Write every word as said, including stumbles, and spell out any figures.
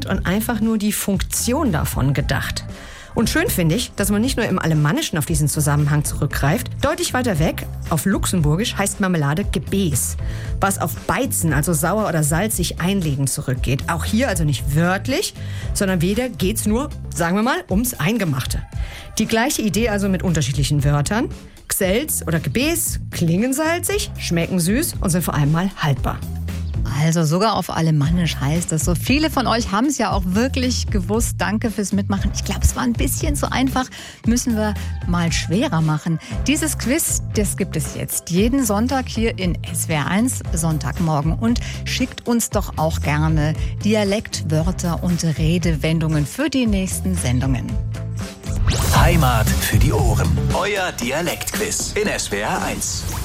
gelernt und einfach nur die Funktion davon gedacht. Und schön finde ich, dass man nicht nur im Alemannischen auf diesen Zusammenhang zurückgreift. Deutlich weiter weg, auf Luxemburgisch, heißt Marmelade Gebäß, was auf Beizen, also sauer oder salzig einlegen, zurückgeht. Auch hier also nicht wörtlich, sondern wieder geht's nur, sagen wir mal, ums Eingemachte. Die gleiche Idee also mit unterschiedlichen Wörtern. Gselz oder Gebäß klingen salzig, schmecken süß und sind vor allem mal haltbar. Also sogar auf Alemannisch heißt das so. Viele von euch haben es ja auch wirklich gewusst. Danke fürs Mitmachen. Ich glaube, es war ein bisschen zu einfach. Müssen wir mal schwerer machen. Dieses Quiz, das gibt es jetzt jeden Sonntag hier in S W R eins, Sonntagmorgen. Und schickt uns doch auch gerne Dialektwörter und Redewendungen für die nächsten Sendungen. Heimat für die Ohren. Euer Dialektquiz in S W R eins.